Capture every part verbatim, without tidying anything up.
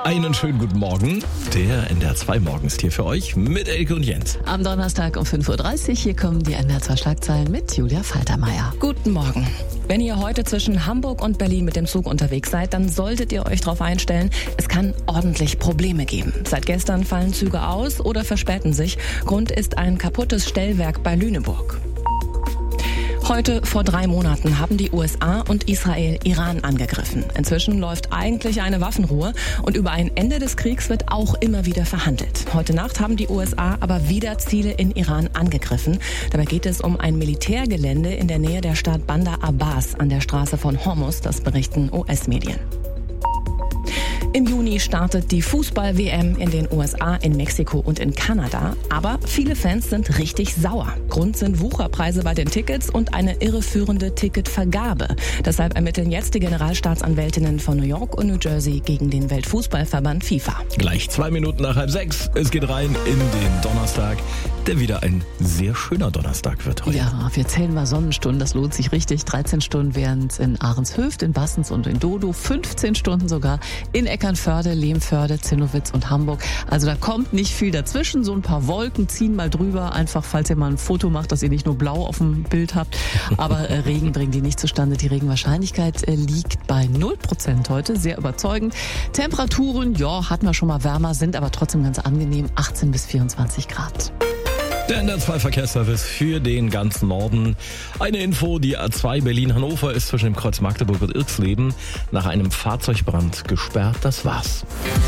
Einen schönen guten Morgen. Der N D R zwei Morgen ist hier für euch mit Elke und Jens. Am Donnerstag um fünf Uhr dreißig, hier kommen die N D R zwei Schlagzeilen mit Julia Faltermeier. Guten Morgen. Wenn ihr heute zwischen Hamburg und Berlin mit dem Zug unterwegs seid, dann solltet ihr euch darauf einstellen, es kann ordentlich Probleme geben. Seit gestern fallen Züge aus oder verspäten sich. Grund ist ein kaputtes Stellwerk bei Lüneburg. Heute vor drei Monaten haben die U S A und Israel Iran angegriffen. Inzwischen läuft eigentlich eine Waffenruhe und über ein Ende des Kriegs wird auch immer wieder verhandelt. Heute Nacht haben die U S A aber wieder Ziele in Iran angegriffen. Dabei geht es um ein Militärgelände in der Nähe der Stadt Bandar Abbas an der Straße von Hormuz, das berichten U S-Medien. Im Juni startet die Fußball-W M in den U S A, in Mexiko und in Kanada. Aber viele Fans sind richtig sauer. Grund sind Wucherpreise bei den Tickets und eine irreführende Ticketvergabe. Deshalb ermitteln jetzt die Generalstaatsanwältinnen von New York und New Jersey gegen den Weltfußballverband FIFA. Gleich zwei Minuten nach halb sechs. Es geht rein in den Donnerstag, der wieder ein sehr schöner Donnerstag wird heute. Ja, wir zählen mal Sonnenstunden, das lohnt sich richtig. dreizehn Stunden wären es in Ahrenshoeft, in Bassens und in Dodo. fünfzehn Stunden sogar in Eckernförde, Lehmförde, Zinnowitz und Hamburg. Also da kommt nicht viel dazwischen. So ein paar Wolken ziehen mal drüber. Einfach, falls ihr mal ein Foto macht, dass ihr nicht nur blau auf dem Bild habt. Aber äh, Regen bringen die nicht zustande. Die Regenwahrscheinlichkeit äh, liegt bei null Prozent heute. Sehr überzeugend. Temperaturen, ja, hatten wir schon mal wärmer, sind aber trotzdem ganz angenehm. achtzehn bis vierundzwanzig Grad. Der N D R zwei Verkehrsservice für den ganzen Norden. Eine Info, die A zwei Berlin-Hannover ist zwischen dem Kreuz Magdeburg und Irxleben nach einem Fahrzeugbrand gesperrt. Das war's.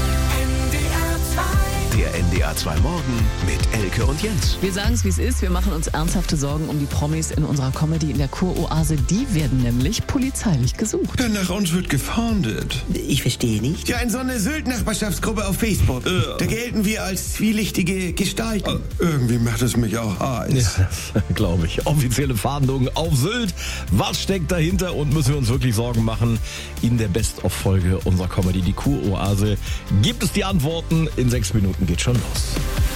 Der N D R zwei Morgen mit Elke und Jens. Wir sagen es, wie es ist. Wir machen uns ernsthafte Sorgen um die Promis in unserer Comedy in der Kuroase. Die werden nämlich polizeilich gesucht. Ja, nach uns wird gefahndet. Ich verstehe nicht. Ja, in so eine Sylt-Nachbarschaftsgruppe auf Facebook. Äh, da gelten wir als zwielichtige Gestalten. Äh, irgendwie macht es mich auch heiß. Ja, glaube ich. Offizielle Fahndung auf Sylt. Was steckt dahinter und müssen wir uns wirklich Sorgen machen? In der Best-of-Folge unserer Comedy, die Kuroase, gibt es die Antworten. In sechs Minuten geht schon los.